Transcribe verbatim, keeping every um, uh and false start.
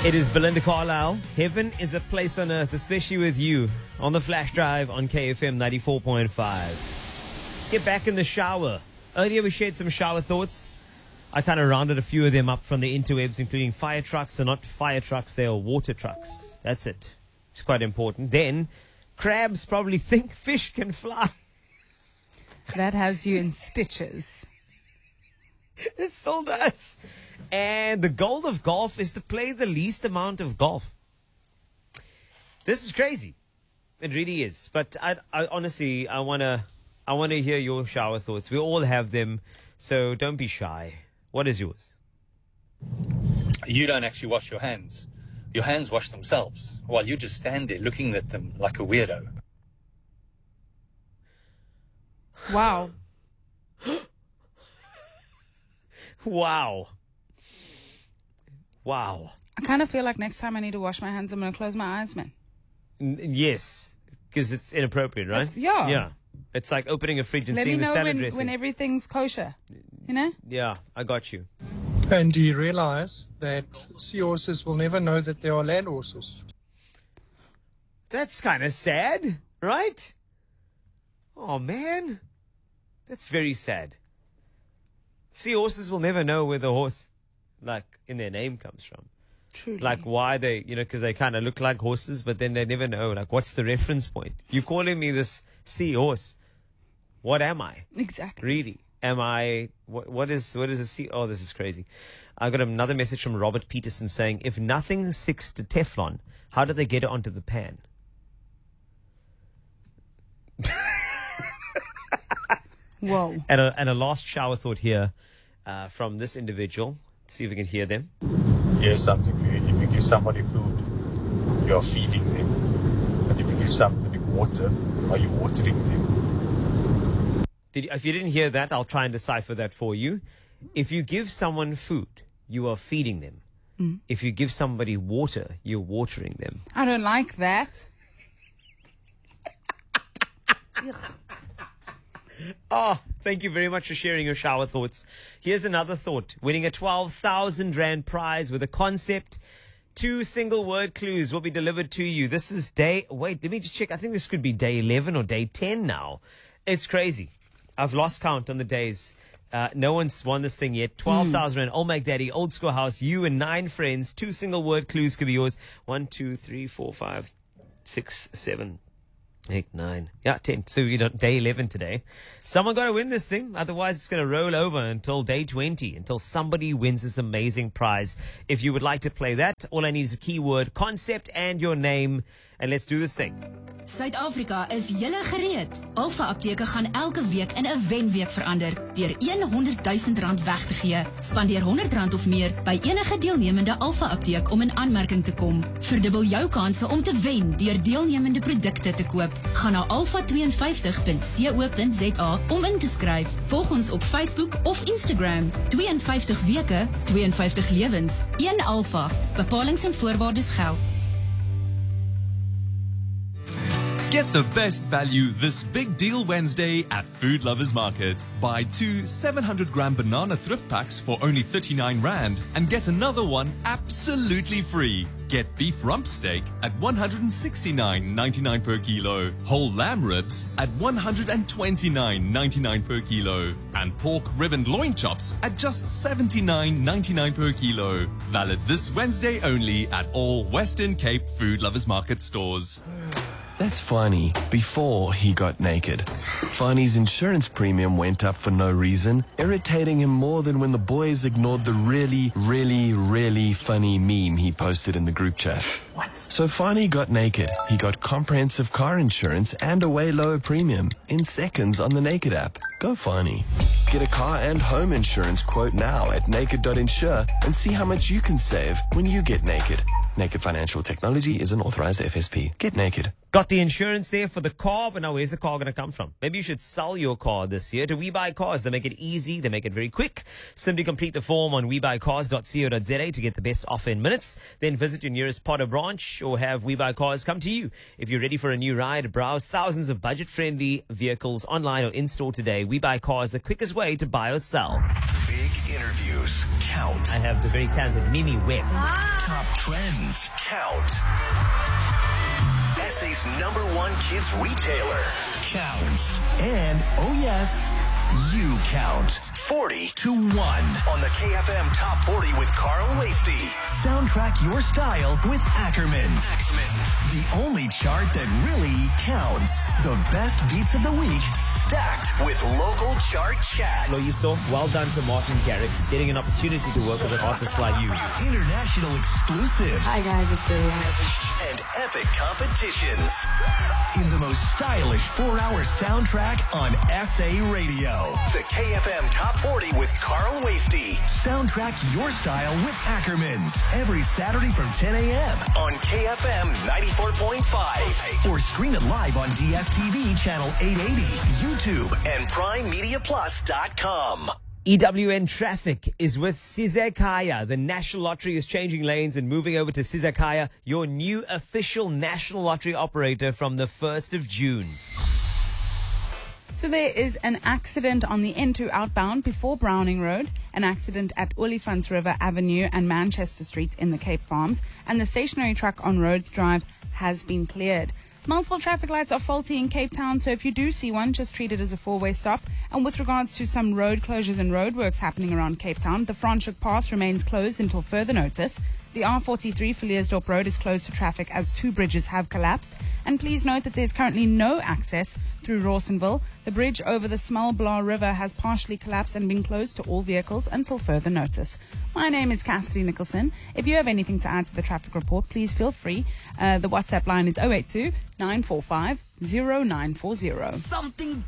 It is Belinda Carlisle. Heaven is a place on earth, especially with you on the flash drive on K F M ninety-four point five. Let's get back in the shower. Earlier we shared some shower thoughts. I kind of rounded a few of them up from the interwebs, including fire trucks. They're not fire trucks, they are water trucks. That's it. It's quite important. Then, crabs probably think fish can fly. That has you in stitches. It still does. And the goal of golf is to play the least amount of golf. This is crazy. It really is. But I, I honestly, I wanna, I wanna hear your shower thoughts. We all have them, so don't be shy. What is yours? You don't actually wash your hands. Your hands wash themselves, while you just stand there looking at them like a weirdo. Wow. Wow. Wow. I kind of feel like next time I need to wash my hands, I'm going to close my eyes, man. N- yes, because it's inappropriate, right? It's, yeah. Yeah. It's like opening a fridge and Let me seeing the know salad when, dressing. when everything's kosher. You know? Yeah, I got you. And do you realize that seahorses will never know that there are land horses? That's kind of sad, right? Oh, man. That's very sad. Seahorses will never know where the horse, like, in their name comes from. Truly. Like, why they, you know, because they kind of look like horses, but then they never know, like, what's the reference point? You're calling me this seahorse. What am I? Exactly. Really? Am I, what, what is, what is a sea? Oh, this is crazy. I got another message from Robert Peterson saying, if nothing sticks to Teflon, how do they get it onto the pan? Whoa. And a, and a last shower thought here uh, from this individual. Let's see if we can hear them. Here's something for you. If you give somebody food, you're feeding them. But if you give somebody water, are you watering them? Did, if you didn't hear that, I'll try and decipher that for you. If you give someone food, you are feeding them. Mm. If you give somebody water, you're watering them. I don't like that. Oh, thank you very much for sharing your shower thoughts. Here's another thought. Winning a twelve thousand rand prize with a concept. Two single word clues will be delivered to you. This is day... Wait, let me just check. I think this could be day eleven or day ten now. It's crazy. I've lost count on the days. Uh, no one's won this thing yet. twelve thousand rand, Old MacDaddy, Old School House, you and nine friends. Two single word clues could be yours. One, two, three, four, five, six, seven, eight, nine. Yeah, ten. So you know, day eleven today. Someone got to win this thing. Otherwise, it's going to roll over until day twenty, until somebody wins this amazing prize. If you would like to play that, all I need is a keyword, concept, and your name. And let's do this thing. Suid-Afrika is julle gereed. Alpha Apteke gaan elke week in 'n wenweek verander deur honderd duisend rand weg te gee. Spandeer honderd rand of meer by enige deelnemende Alpha Apteek om in aanmerking te kom. Verdubbel jou kanse om te wen deur deelnemende produkte te koop. Gaan na alpha vyf twee punt co punt za om in te skryf. Volg ons op Facebook of Instagram. vyf twee weke, vyf twee lewens, een Alpha. Bepalings en voorwaardes geld. Get the best value this big deal Wednesday at Food Lovers Market. Buy two seven hundred gram banana thrift packs for only thirty-nine rand and get another one absolutely free. Get beef rump steak at one hundred sixty-nine ninety-nine per kilo, whole lamb ribs at one hundred twenty-nine ninety-nine per kilo, and pork rib and loin chops at just seventy-nine ninety-nine per kilo. Valid this Wednesday only at all Western Cape Food Lovers Market stores. That's Fani before he got naked. Fani's insurance premium went up for no reason, irritating him more than when the boys ignored the really, really, really funny meme he posted in the group chat. What? So Fani got naked. He got comprehensive car insurance and a way lower premium in seconds on the Naked app. Go Fani. Get a car and home insurance quote now at naked dot insure and see how much you can save when you get naked. Naked Financial Technology is an authorized F S P. Get naked. Got the insurance there for the car, but now where's the car going to come from? Maybe you should sell your car this year to We Buy Cars. They make it easy. They make it very quick. Simply complete the form on we buy cars dot co dot za to get the best offer in minutes. Then visit your nearest Potter branch or have We Buy Cars come to you. If you're ready for a new ride, browse thousands of budget-friendly vehicles online or in-store today. We Buy Cars, the quickest way to buy or sell. Big interviews. count. I have the very talented Mimi Webb. Top trends count. S A's number one kids retailer counts. And, oh yes, you count. forty to one on the K F M Top forty with Carl Wasty. Soundtrack your style with Ackermans. The only chart that really counts. The best beats of the week stacked with local chart chat. Loyiso, well done to Martin Garrix, getting an opportunity to work with an artist like you. International exclusive. Hi guys, it's Billie And epic competitions. In the most stylish four-hour soundtrack on S A Radio. The K F M Top forty with Carl Wasty. Soundtrack your style with Ackermans. Every Saturday from ten a.m. on K F M ninety-four point five. Or stream it live on D S T V channel eight eighty, YouTube, and prime media plus dot com. E W N Traffic is with Sizakaya. The National Lottery is changing lanes and moving over to Sizakaya, your new official National Lottery operator from the first of June. So there is an accident on the N two outbound before Browning Road, an accident at Olifants River Avenue and Manchester Streets in the Cape Farms, and the stationary truck on Rhodes Drive has been cleared. Multiple traffic lights are faulty in Cape Town, so if you do see one, just treat it as a four-way stop. And with regards to some road closures and roadworks happening around Cape Town, the Franschhoek Pass remains closed until further notice. The R forty-three Villiersdorp Road is closed to traffic as two bridges have collapsed. And please note that there's currently no access through Rawsonville. The bridge over the Smalblaw River has partially collapsed and been closed to all vehicles until further notice. My name is Cassidy Nicholson. If you have anything to add to the traffic report, please feel free. Uh, the WhatsApp line is oh eight two, nine four five, oh nine four oh. Something